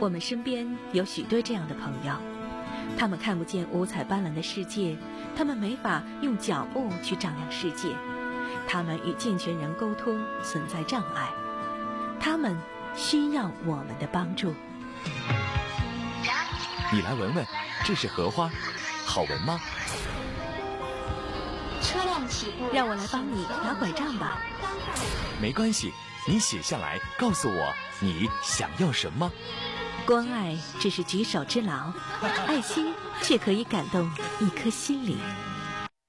我们身边有许多这样的朋友，他们看不见五彩斑斓的世界，他们没法用脚步去丈量世界，他们与健全人沟通存在障碍，他们需要我们的帮助。 你来闻闻，这是荷花，好闻吗？ 车辆起步， 让我来帮你拿拐杖吧。 没关系，你写下来告诉我你想要什么。 关爱只是举手之劳，爱心却可以感动一颗心灵。